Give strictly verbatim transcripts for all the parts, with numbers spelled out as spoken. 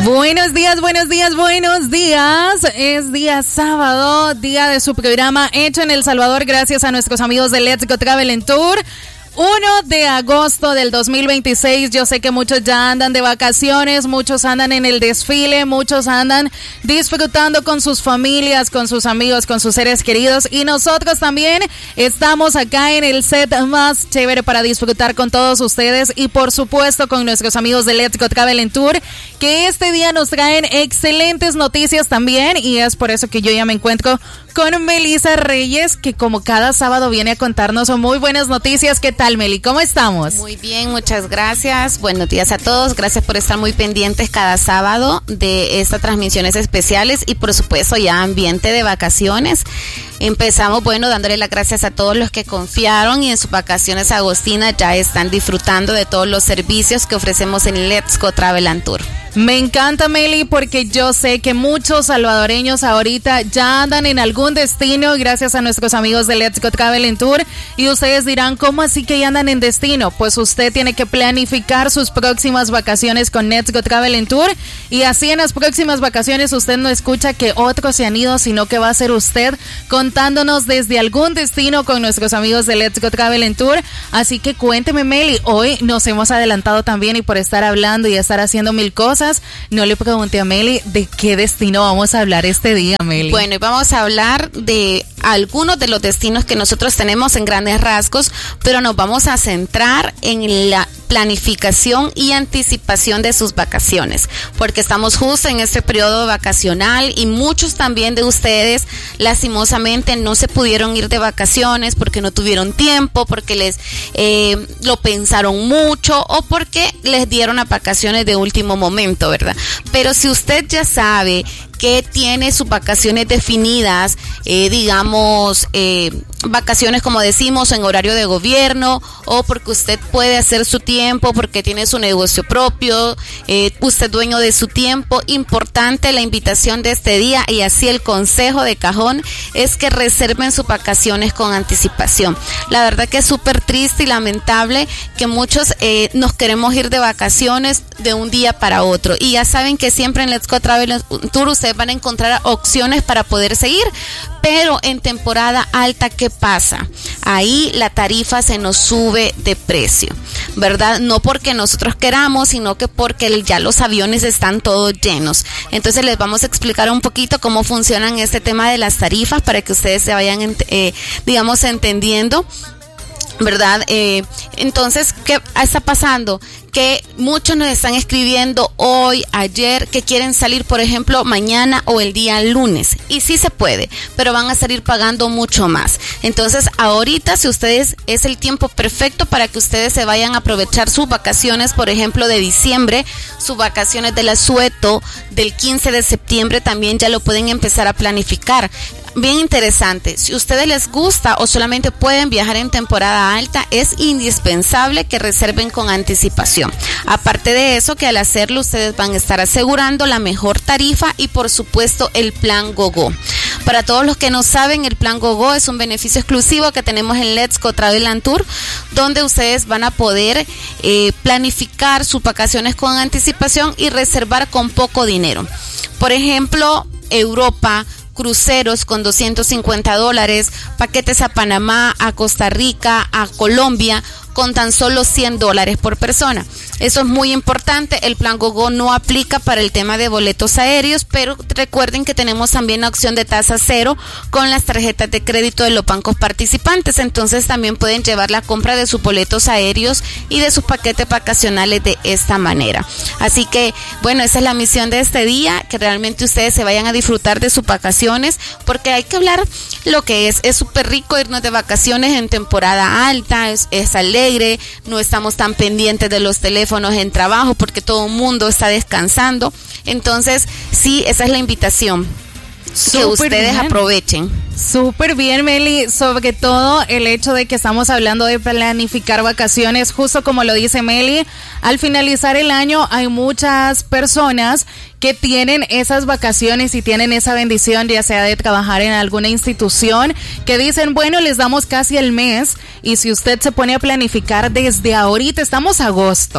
Buenos días, buenos días, buenos días. Es día sábado, día de su programa hecho en El Salvador gracias a nuestros amigos de Let's Go Travel and Tour. uno de agosto del dos mil veintiséis, yo sé que muchos ya andan de vacaciones, muchos andan en el desfile, muchos andan disfrutando con sus familias, con sus amigos, con sus seres queridos, y nosotros también estamos acá en el set más chévere para disfrutar con todos ustedes y por supuesto con nuestros amigos de Let's Go Travel and Tour, que este día nos traen excelentes noticias también, y es por eso que yo ya me encuentro con Melissa Reyes, que como cada sábado viene a contarnos muy buenas noticias. ¿Qué tal, Meli? ¿Cómo estamos? Muy bien, muchas gracias. Buenos días a todos. Gracias por estar muy pendientes cada sábado de estas transmisiones especiales y por supuesto ya ambiente de vacaciones. Empezamos, bueno, dándole las gracias a todos los que confiaron y en sus vacaciones agostinas ya están disfrutando de todos los servicios que ofrecemos en Let's Go Travel and Tour. Me encanta, Meli, porque yo sé que muchos salvadoreños ahorita ya andan en algún destino gracias a nuestros amigos de Let's Go Travel and Tour, y ustedes dirán, ¿cómo así que ya andan en destino? Pues usted tiene que planificar sus próximas vacaciones con Let's Go Travel and Tour, y así en las próximas vacaciones usted no escucha que otros se han ido, sino que va a ser usted contándonos desde algún destino con nuestros amigos de Let's Go Travel and Tour. Así que cuénteme, Meli, hoy nos hemos adelantado también y por estar hablando y estar haciendo mil cosas, no le pregunté a Meli de qué destino vamos a hablar este día, Meli. Bueno, y vamos a hablar de algunos de los destinos que nosotros tenemos en grandes rasgos, pero nos vamos a centrar en la planificación y anticipación de sus vacaciones, porque estamos justo en este periodo vacacional y muchos también de ustedes lastimosamente no se pudieron ir de vacaciones porque no tuvieron tiempo, porque les eh, lo pensaron mucho o porque les dieron a vacaciones de último momento, ¿verdad? Pero si usted ya sabe que tiene sus vacaciones definidas, eh, digamos, eh, vacaciones como decimos en horario de gobierno, o porque usted puede hacer su tiempo, porque tiene su negocio propio, eh, usted dueño de su tiempo. Importante la invitación de este día y así el consejo de cajón es que reserven sus vacaciones con anticipación. La verdad que es súper triste y lamentable que muchos eh, nos queremos ir de vacaciones de un día para otro, y ya saben que siempre en Let's Go Travel Tour ustedes van a encontrar opciones para poder seguir, pero en temporada alta, ¿qué pasa? Ahí la tarifa se nos sube de precio, ¿verdad? No porque nosotros queramos, sino que porque ya los aviones están todos llenos. Entonces les vamos a explicar un poquito cómo funcionan este tema de las tarifas para que ustedes se vayan, eh, digamos, entendiendo, ¿verdad? Eh, entonces, ¿qué está pasando? Que muchos nos están escribiendo hoy, ayer, que quieren salir, por ejemplo, mañana o el día lunes. Y sí se puede, pero van a salir pagando mucho más. Entonces, ahorita, si ustedes, es el tiempo perfecto para que ustedes se vayan a aprovechar sus vacaciones, por ejemplo, de diciembre, sus vacaciones del asueto, del quince de septiembre, también ya lo pueden empezar a planificar. Bien interesante, si a ustedes les gusta o solamente pueden viajar en temporada alta, es indispensable que reserven con anticipación. Aparte de eso, que al hacerlo ustedes van a estar asegurando la mejor tarifa y por supuesto el plan GoGo. Para todos los que no saben, el plan GoGo es un beneficio exclusivo que tenemos en Let's Go Travel and Tour, donde ustedes van a poder eh, planificar sus vacaciones con anticipación y reservar con poco dinero. Por ejemplo, Europa, cruceros con doscientos cincuenta dólares, paquetes a Panamá, a Costa Rica, a Colombia, con tan solo cien dólares por persona. Eso es muy importante. El plan GoGo no aplica para el tema de boletos aéreos, pero recuerden que tenemos también la opción de tasa cero con las tarjetas de crédito de los bancos participantes. Entonces también pueden llevar la compra de sus boletos aéreos y de sus paquetes vacacionales de esta manera. Así que, bueno, esa es la misión de este día, que realmente ustedes se vayan a disfrutar de sus vacaciones, porque hay que hablar lo que es. Es súper rico irnos de vacaciones en temporada alta, es, es alegre, no estamos tan pendientes de los teléfonos en trabajo porque todo el mundo está descansando. Entonces, sí, esa es la invitación. Super que ustedes bien. Aprovechen. Súper bien, Meli, sobre todo el hecho de que estamos hablando de planificar vacaciones, justo como lo dice Meli, al finalizar el año hay muchas personas que tienen esas vacaciones y tienen esa bendición, ya sea de trabajar en alguna institución, que dicen, bueno, les damos casi el mes, y si usted se pone a planificar desde ahorita, estamos a agosto,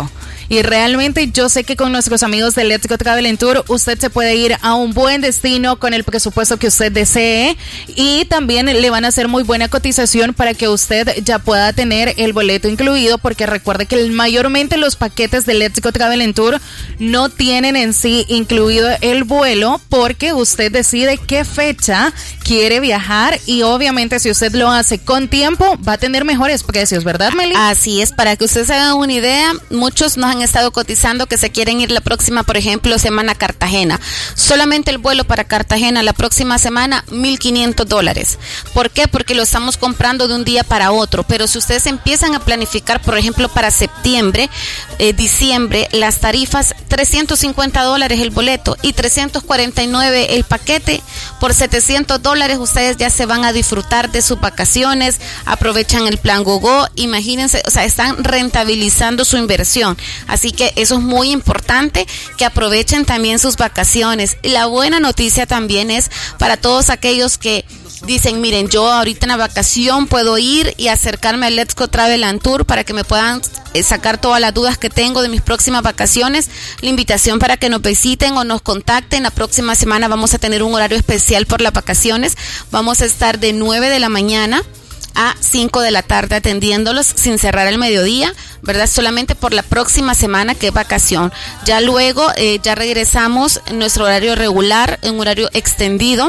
y realmente yo sé que con nuestros amigos de Let's Go Travel and Tour usted se puede ir a un buen destino con el presupuesto que usted desee y también le van a hacer muy buena cotización para que usted ya pueda tener el boleto incluido, porque recuerde que mayormente los paquetes de Let's Go Travel and Tour no tienen en sí incluido el vuelo, porque usted decide qué fecha quiere viajar y obviamente si usted lo hace con tiempo va a tener mejores precios, ¿verdad, Meli? Así es, para que usted se haga una idea, muchos nos han estado cotizando que se quieren ir la próxima, por ejemplo, semana a Cartagena. Solamente el vuelo para Cartagena la próxima semana, mil quinientos dólares. ¿Por qué? Porque lo estamos comprando de un día para otro, pero si ustedes empiezan a planificar, por ejemplo, para septiembre, eh, diciembre, las tarifas, trescientos cincuenta dólares el boleto y trescientos cuarenta y nueve el paquete, por setecientos dólares ustedes ya se van a disfrutar de sus vacaciones, aprovechan el plan GoGo, imagínense, o sea, están rentabilizando su inversión, así que eso es muy importante, que aprovechen también sus vacaciones. Y la buena noticia también es para todos aquellos que dicen, miren, yo ahorita en la vacación puedo ir y acercarme al Let's Go Travel and Tour para que me puedan eh, sacar todas las dudas que tengo de mis próximas vacaciones. La invitación para que nos visiten o nos contacten. La próxima semana vamos a tener un horario especial por las vacaciones. Vamos a estar de nueve de la mañana a cinco de la tarde atendiéndolos sin cerrar el mediodía, ¿verdad? Solamente por la próxima semana que es vacación. Ya luego, eh, ya regresamos en nuestro horario regular, en horario extendido,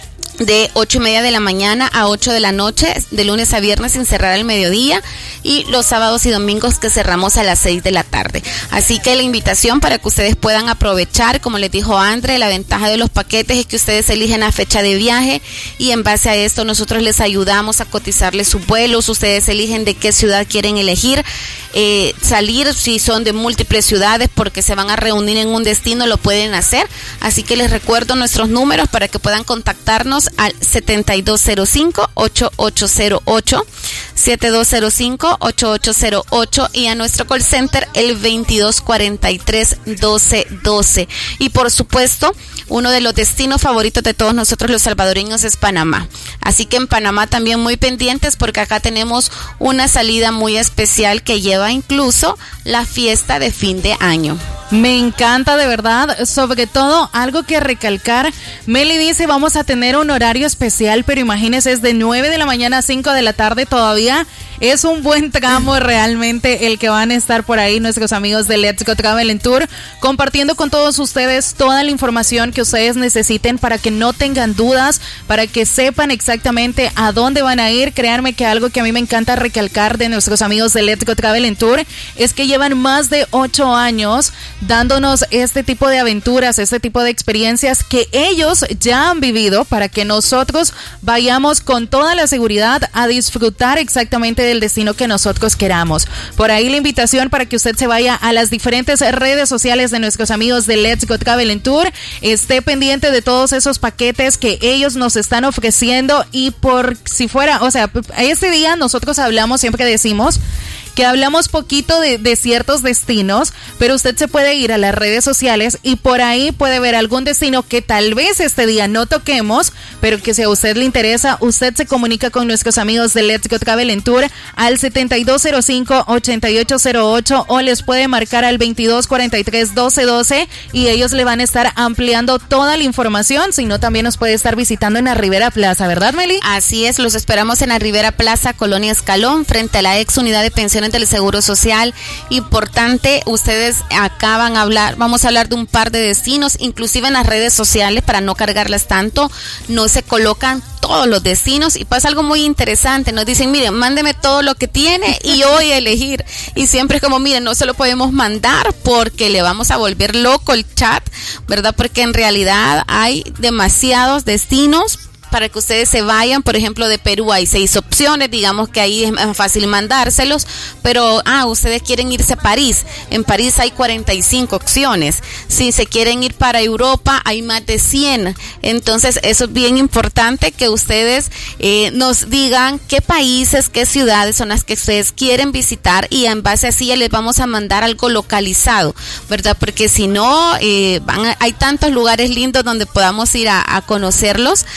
de ocho y media de la mañana a ocho de la noche, de lunes a viernes sin cerrar el mediodía, y los sábados y domingos que cerramos a las seis de la tarde. Así que la invitación para que ustedes puedan aprovechar, como les dijo Andre, la ventaja de los paquetes es que ustedes eligen la fecha de viaje y en base a esto nosotros les ayudamos a cotizarles sus vuelos. Ustedes eligen de qué ciudad quieren elegir, eh, salir, si son de múltiples ciudades porque se van a reunir en un destino, lo pueden hacer. Así que les recuerdo nuestros números para que puedan contactarnos al setenta y dos cero cinco, ochenta y ocho cero ocho, setenta y dos cero cinco, ochenta y ocho cero ocho y a nuestro call center el veintidós cuarenta y tres doce doce. Y por supuesto, uno de los destinos favoritos de todos nosotros los salvadoreños es Panamá. Así que en Panamá también muy pendientes porque acá tenemos una salida muy especial que lleva incluso la fiesta de fin de año. Me encanta, de verdad, sobre todo algo que recalcar. Meli dice vamos a tener un horario especial, pero imagínense, es de nueve de la mañana a cinco de la tarde todavía. Es un buen tramo realmente el que van a estar por ahí nuestros amigos de Let's Go Travel and Tour, compartiendo con todos ustedes toda la información que ustedes necesiten para que no tengan dudas, para que sepan exactamente a dónde van a ir. Créanme que algo que a mí me encanta recalcar de nuestros amigos de Let's Go Travel and Tour es que llevan más de ocho años dándonos este tipo de aventuras, este tipo de experiencias que ellos ya han vivido para que nosotros vayamos con toda la seguridad a disfrutar exactamente del destino que nosotros queramos. Por ahí la invitación para que usted se vaya a las diferentes redes sociales de nuestros amigos de Let's Go Travel and Tour, esté pendiente de todos esos paquetes que ellos nos están ofreciendo y por si fuera, o sea, este día nosotros hablamos, siempre decimos que hablamos poquito de, de ciertos destinos, pero usted se puede ir a las redes sociales y por ahí puede ver algún destino que tal vez este día no toquemos, pero que si a usted le interesa, usted se comunica con nuestros amigos de Let's Go Travel and Tour al setenta y dos cero cinco, ochenta y ocho cero ocho o les puede marcar al veintidós cuarenta y tres doce doce y ellos le van a estar ampliando toda la información, si no también nos puede estar visitando en la Rivera Plaza, ¿verdad, Meli? Así es, los esperamos en la Rivera Plaza, Colonia Escalón, frente a la ex unidad de pensiones del Seguro Social. Importante, ustedes acá van a hablar, vamos a hablar de un par de destinos, inclusive en las redes sociales para no cargarlas tanto, no se colocan todos los destinos y pasa algo muy interesante, nos dicen, miren, mándeme todo lo que tiene y yo voy a elegir, y siempre es como, miren, no se lo podemos mandar porque le vamos a volver loco el chat, ¿verdad? Porque en realidad hay demasiados destinos para que ustedes se vayan. Por ejemplo, de Perú hay seis opciones, digamos que ahí es más fácil mandárselos, pero, ah, ustedes quieren irse a París, en París hay cuarenta y cinco opciones, si se quieren ir para Europa hay más de cien, entonces eso es bien importante que ustedes eh, nos digan qué países, qué ciudades son las que ustedes quieren visitar y en base a así ya les vamos a mandar algo localizado, ¿verdad? Porque si no, eh, van a, hay tantos lugares lindos donde podamos ir a, a conocerlos y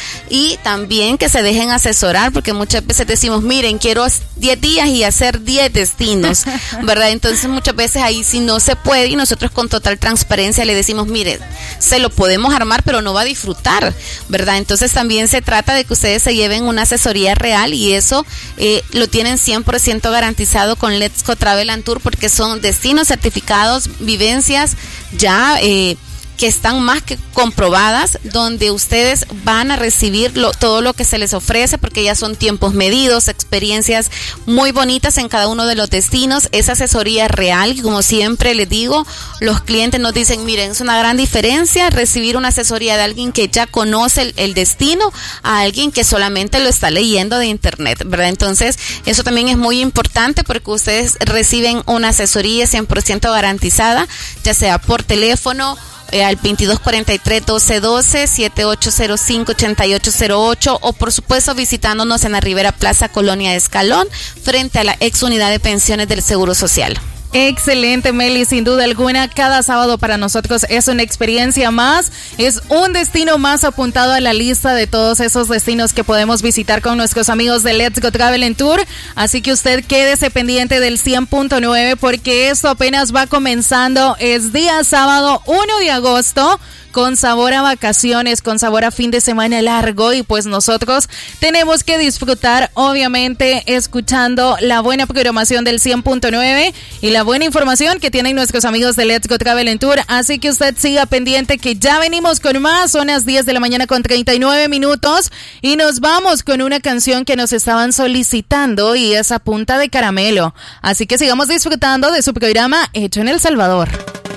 y también que se dejen asesorar, porque muchas veces decimos, miren, quiero diez días y hacer diez destinos, ¿verdad? Entonces muchas veces ahí sí no se puede y nosotros con total transparencia le decimos, mire, se lo podemos armar, pero no va a disfrutar, ¿verdad? Entonces también se trata de que ustedes se lleven una asesoría real y eso eh, lo tienen cien por ciento garantizado con Let's Go Travel and Tour, porque son destinos certificados, vivencias ya eh, que están más que comprobadas, donde ustedes van a recibir lo, todo lo que se les ofrece, porque ya son tiempos medidos, experiencias muy bonitas en cada uno de los destinos. Esa asesoría real, como siempre les digo, los clientes nos dicen, miren, es una gran diferencia recibir una asesoría de alguien que ya conoce el, el destino a alguien que solamente lo está leyendo de internet, ¿verdad? Entonces, eso también es muy importante porque ustedes reciben una asesoría cien por ciento garantizada, ya sea por teléfono, Eh, al veintidós cuarenta y tres, doce doce, siete ocho cero cinco, ochenta y ocho cero ocho o por supuesto visitándonos en la Rivera Plaza, Colonia Escalón, frente a la ex unidad de pensiones del Seguro Social. Excelente, Meli, sin duda alguna, cada sábado para nosotros es una experiencia más, es un destino más apuntado a la lista de todos esos destinos que podemos visitar con nuestros amigos de Let's Go Travel and Tour, así que usted quédese pendiente del cien punto nueve porque esto apenas va comenzando, es día sábado uno de agosto, con sabor a vacaciones, con sabor a fin de semana largo y pues nosotros tenemos que disfrutar obviamente escuchando la buena programación del cien punto nueve y la buena información que tienen nuestros amigos de Let's Go Travel and Tour, así que usted siga pendiente que ya venimos con más, son las diez de la mañana con treinta y nueve minutos y nos vamos con una canción que nos estaban solicitando y es A Punta de Caramelo, así que sigamos disfrutando de su programa Hecho en El Salvador.